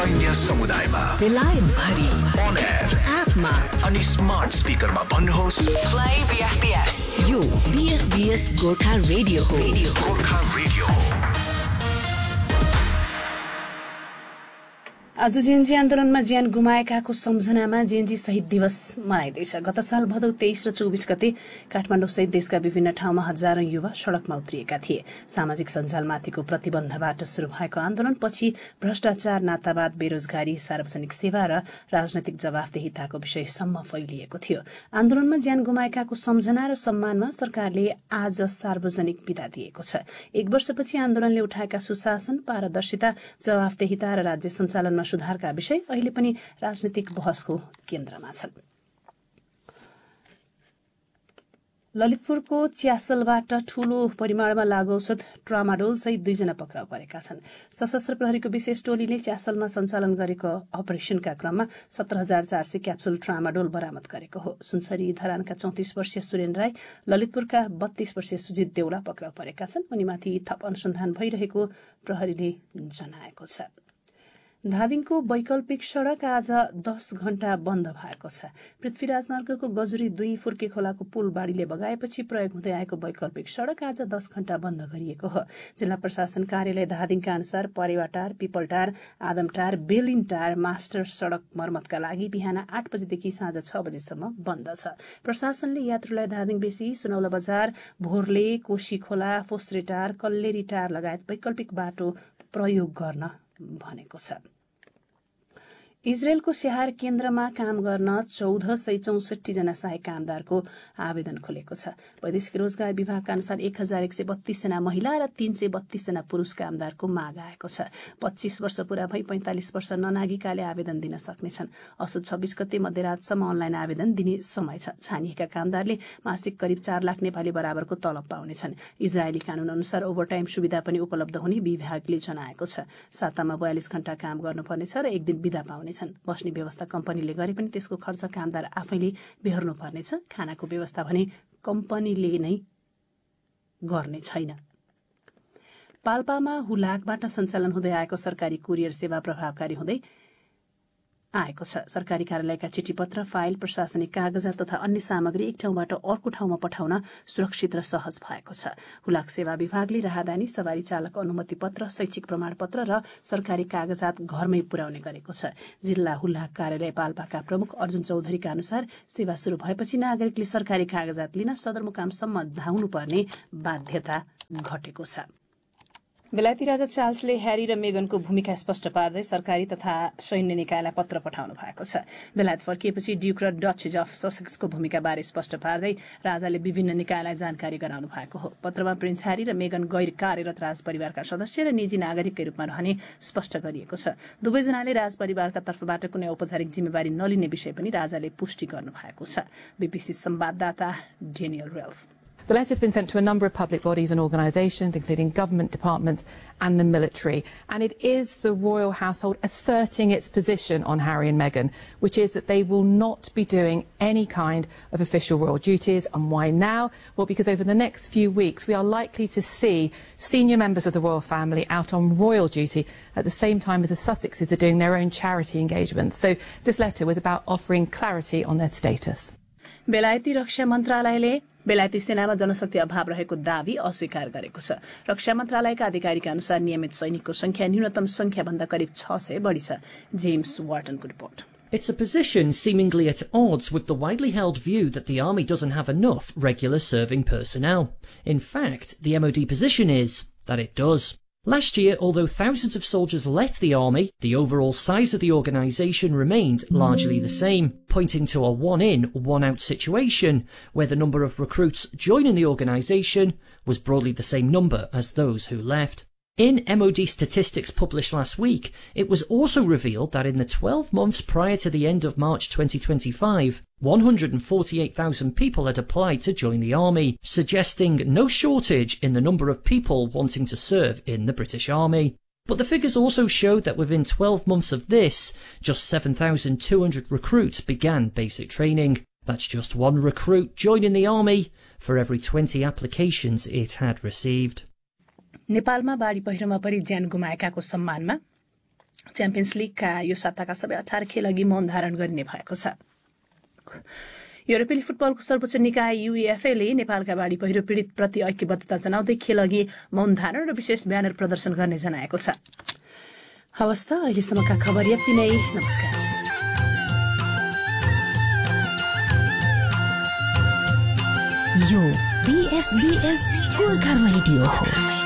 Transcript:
सैन्य समुदायमा, बेलायत भरि, on air, एपमा अनि स्मार्ट स्पिकरमा भन्नुहोस् Play BFBS. यो BFBS गोर्खा रेडियो हो. गोर्खा रेडियो हो. आज जेएनजी आन्दोलनमा ज्यान गुमाएकाको सम्झनामा जेएनजी शहीद दिवस मनाइँदैछ। गत साल भदौ 23 र 24 गते काठमाडौँ सहित देशका विभिन्न ठाउँमा हजारौं युवा सड़कमा उत्रिएका थिए। सामाजिक सञ्जालमाथिको प्रतिबन्धबाट शुरू भएको आन्दोलनपछि भ्रष्टाचार, नातावाद, बेरोजगारी, सार्वजनिक सेवा र राजनैतिक जवाफदेहिताको विषयसम्म फैलिएको थियो। आन्दोलनमा ज्यान गुमाएकाको सम्झना र सम्मानमा सरकारले आज सार्वजनिक बिदा दिएको छ। एक वर्षपछि आन्दोलनले उठाएका सुशासन, पारदर्शिता, जवाफदेहिता र राज्य सञ्चालनमा सुधारका विषय अहिले पनि राजनीतिक बहसको केन्द्रमा छन्। ललितपुरको च्यासलबाट ठूलो परिमाणमा लागू औषध ट्रामाडोल सहित 2 जना पक्राउ परेका छन्। सशस्त्र प्रहरीको विशेष टोलीले च्यासलमा सञ्चालन गरेको अपरेसनका क्रममा 17,400 क्याप्सुल ट्रामाडोल बरामद गरेको हो। सुनसरी धरानका 34 वर्षीय सुरेन राई, ललितपुरका 32 वर्षीय सुजित देउला पक्राउ परेका छन्। उनीमाथि थप अनुसन्धान भइरहेको प्रहरीले जनाएको छ। धादिङको वैकल्पिक सड़क आज 10 घण्टा बन्द भएको छ। पृथ्वी राजमार्गको गजुरी 2 फुर्के खोलाको पुल बाढीले बगाएपछि प्रयोग हुँदै आएको वैकल्पिक सड़क आज 10 घण्टा बन्द गरिएको हो। जिल्ला प्रशासन कार्यालय धादिङका अनुसार परेवाटार, पिपलटार, आदमटार, बेलिनटार मास्टर सड़क मर्मतका लागि बिहान 8 बजेदेखि साँझ 6 बजेसम्म बन्द छ। प्रशासनले यात्रुलाई धादिङ बेसी, सुनौला बजार, भोरले, कोशी खोला, फोस्रेटार, कल्लेरीटार लगायत वैकल्पिक बाटो प्रयोग गर्न भनेको छ। इजरायलको स्याहार केन्द्रमा काम गर्न 1464 जना सहायक कामदारको आवेदन खुलेको छ। वैदेशिक रोजगार विभागका अनुसार 1132 जना महिला र 332 जना पुरुष कामदारको माग आएको छ। 25 वर्ष पूरा भई 45 वर्ष ननागिकाले आवेदन दिन सक्नेछन्। असोज 26 गते मध्यरातसम्म अनलाइन आवेदन दिने समय छ। छानिएका कामदारले मासिक करिब 4 लाख नेपाली बराबरको तलब पाउनेछन्। इजरायली कानून अनुसार ओभरटाइम सुविधा पनि उपलब्ध हुने विभागले जनाएको छ। सातामा 42 घण्टा काम गर्नुपर्नेछ र 1 दिन बिदा पाउने बस्ने व्यवस्था कम्पनीले गरे पनि त्यसको खर्च कामदार आफैले बेहोर्नु पर्नेछ। खानाको व्यवस्था भने कम्पनीले नै गर्ने छैन। पाल्पामा हुलाकबाट सञ्चालन हुँदै आएको सरकारी कुरियर सेवा प्रभावकारी हुँदै आएको छ। सरकारी कार्यालयका चिठीपत्र, फाइल, प्रशासनिक कागजात तथा अन्य सामग्री एक ठाउँबाट अर्को ठाउँमा पठाउन सुरक्षित र सहज भएको छ। हुलाक सेवा विभागले राहदानी, सवारी चालक अनुमति पत्र, शैक्षिक प्रमाणपत्र र सरकारी कागजात घरमै पुर्याउने गरेको छ। जिल्ला हुलाक कार्यालय पाल्पाका प्रमुख अर्जुन चौधरीका अनुसार सेवा शुरू भएपछि नागरिकले सरकारी कागजात लिन सदरमुकामसम्म धाउनुपर्ने बाध्यता घटेको छ। बेलायती राजा चार्ल्सले ह्यारी र मेगनको भूमिका स्पष्ट पार्दै सरकारी तथा सैन्य निकायलाई पत्र पठाउनु भएको छ। बेलायत फर्किएपछि ड्युक र डचेज अफ ससेक्सको भूमिकाबारे स्पष्ट पार्दै राजाले विभिन्न निकायलाई जानकारी गराउनु भएको हो। पत्रमा प्रिन्स ह्यारी र मेगन गैर कार्यरत राजपरिवारका सदस्य र निजी नागरिककै रूपमा रहने स्पष्ट गरिएको छ। दुवैजनाले राजपरिवारका तर्फबाट कुनै औपचारिक जिम्मेवारी नलिने विषय पनि राजाले पुष्टि गर्नु भएको छ। बीबीसी संवाददाता Daniel Ralph. The letter has been sent to a number of public bodies and organisations, including government departments and the military. And it is the royal household asserting its position on Harry and Meghan, which is that they will not be doing any kind of official royal duties. And why now? Well, because over the next few weeks, we are likely to see senior members of the royal family out on royal duty at the same time as the Sussexes are doing their own charity engagements. So this letter was about offering clarity on their status. बेलायती रक्षा मन्त्रालयले बेलायती सेनामा जनशक्ति अभाव रहेको दावी अस्वीकार गरेको छ। रक्षा मन्त्रालयका अधिकारीका अनुसार नियमित सैनिकको संख्या न्यूनतम संख्याभन्दा करिब 600 बढी छ। James वार्टनको report. It's a position seemingly at odds with the widely held view that the army doesn't have enough regular serving personnel. In fact, the MOD position is that it does. Last year, although thousands of soldiers left the army, the overall size of the organisation remained largely the same, pointing to a one-in, one-out situation where the number of recruits joining the organisation was broadly the same number as those who left. In MOD statistics published last week, it was also revealed that in the 12 months prior to the end of March 2025, 148,000 people had applied to join the army, suggesting no shortage in the number of people wanting to serve in the British Army. But the figures also showed that within 12 months of this, just 7,200 recruits began basic training. That's just one recruit joining the army for every 20 applications it had received. नेपालमा बाढी पहिरोमा परि ज्यान गुमाएकाको सम्मानमा champions लिगका यो सप्ताहका सबै 18 खेल अघि मौन धारण गरिने भएको छ। युरोपेली फुटबलको सर्वोच्च निकाय युएफएले नेपालका बाढी पहिरो पीडित प्रति ऐक्यबद्धता जनाउँदै खेल अघि मौन धारण र विशेष ब्यानर प्रदर्शन गर्ने जनाएको छ। हवस् त अहिलेसम्मका खबर यति नै। नमस्कार। यो BFBS गोर्खा रेडियो हो।